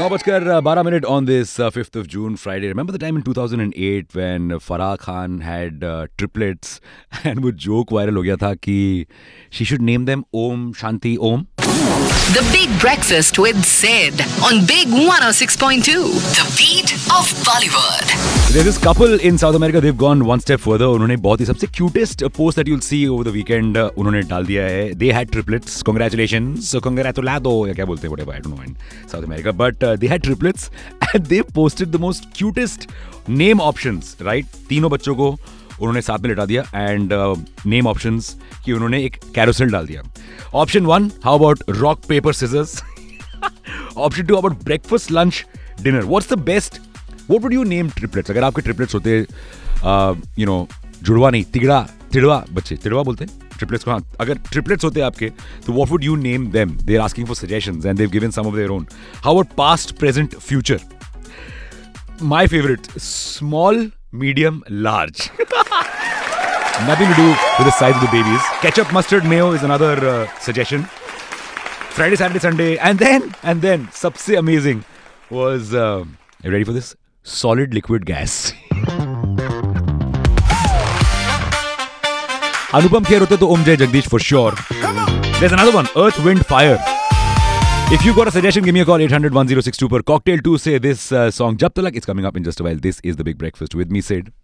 9:12 on this 5th of June, Friday. Remember the time in 2008 when Farah Khan had triplets and वो joke viral हो गया था कि she should name them Om Shanti Om? The Big Breakfast with Sid on Big 106.2. The beat of Bollywood. There's this couple in South America. They've gone one step further. उन्होंने बहुत ही सबसे cutest post that you'll see over the weekend उन्होंने डाल दिया है. They had triplets. Congratulations. So congratulado या क्या बोलते हैं whatever. I don't know in South America. But they had triplets and they posted the most cutest name options. Right? तीनों बच्चों को उन्होंने साथ में लिटा दिया एंड नेम ऑप्शंस कि उन्होंने एक कैरोसेल डाल दिया. Option 1, how about rock paper scissors. Option 2, about breakfast lunch dinner. What's the best, what would you name triplets? अगर आपके ट्रिपलेट्स होते यू नो जुड़वा नहीं तिड़वा बच्चे तिड़वा बोलते हैं ट्रिपलेट्स को. हाँ, अगर ट्रिपलेट्स होते आपके तो what would you name them? They are asking for suggestions and they have given some of their own. How about past present future? My favorite, small, medium, large. Nothing to do with the size of the babies. Ketchup, mustard, mayo is another suggestion. Friday, Saturday, Sunday, and then, सबसे amazing was, are you ready for this? Solid liquid gas. Anupam Kher होते तो Om Jai Jagdish for sure. There's another one, Earth, Wind, Fire. If you got a suggestion, give me a call 800-1062 per cocktail to say this song. Jab Talak is coming up in just a while. This is The Big Breakfast with me, Sid.